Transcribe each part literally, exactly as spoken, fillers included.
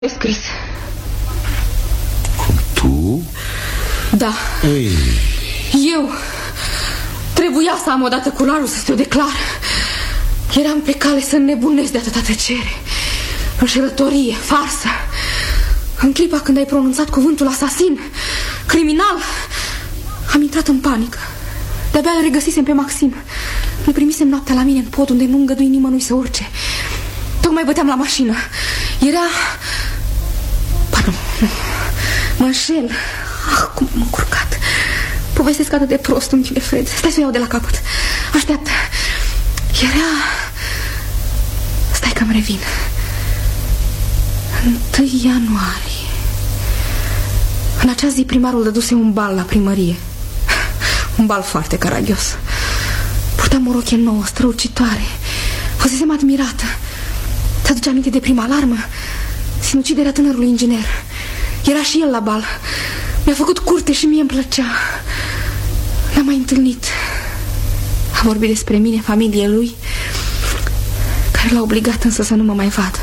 E scris. Cum, tu? Da. Ei. Eu trebuia să am odată curajul să te-o declar. Eram pe cale să înnebunesc de atâta tăcere, înșelătorie, farsă. În clipa când ai pronunțat cuvântul asasin, criminal, am intrat în panică. De-abia îl regăsisem pe Maxim. Îl primisem noaptea la mine în pod, unde nu îngădui nimănui să urce. Tocmai băteam la mașină. Era... Ba nu, nu. Mă înșel. Ah, cum m-am încurcat. Povestesc atât de prost, unchiule Fred. Stai să o iau de la capăt. Așteaptă. Era... Stai că-mi revin. întâi ianuarie. În acea zi primarul dăduse un bal la primărie. Un bal foarte caragios. Purtam o rochie nouă, strălucitoare. Fusesem admirată. Ți-aduce aminte de prima alarmă? Sinuciderea tânărului inginer. Era și el la bal. Mi-a făcut curte și mie îmi plăcea. Ne-am mai întâlnit. A vorbit despre mine, familie lui, care l-a obligat însă să nu mă mai vadă.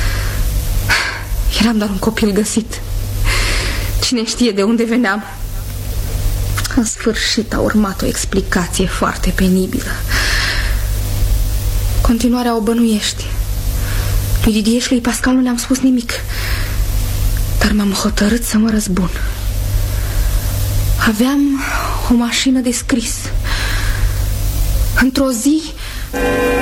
Eram doar un copil găsit. Cine știe de unde veneam. În sfârșit a urmat o explicație foarte penibilă. Continuarea o bănuiești. Lui Didier și lui Pascal nu le-am spus nimic, dar m-am hotărât să mă răzbun. Aveam o mașină de scris. Într-o zi